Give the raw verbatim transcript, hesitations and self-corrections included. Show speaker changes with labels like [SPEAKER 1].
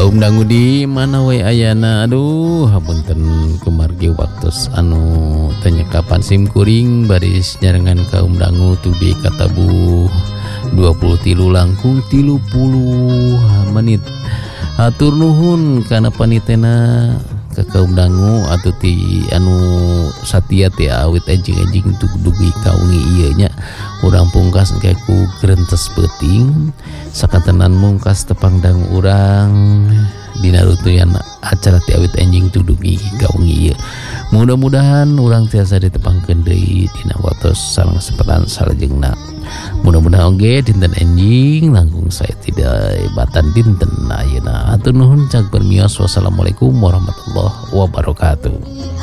[SPEAKER 1] kaum dangu di mana wae ayana. Aduh hapunten kemargi waktu anu tanya kapan sim kuring baris nyarengan kaum dangu tudi katabu dua puluh tilu langkung tilu puluh menit. Hatur nuhun kana panitena ke kaum dangu atau ti anu satia ti awit anjing-anjing untuk dugi kaungi ieu nya urang pungkas engke ku grentes peuting sakantenan mungkas tepang dangu urang dina rutuyan acara ti awit anjing untuk dugi kaungi ieu. Mudah-mudahan urang tiasa ditepangkeun deui dina waktos sareng kesempatan salajengna. Mudah-mudahan oge dinten enjing langkung saya tidak batan dinten ayeuna. Atur nuhun cak permios. Wassalamualaikum warahmatullahi wabarakatuh.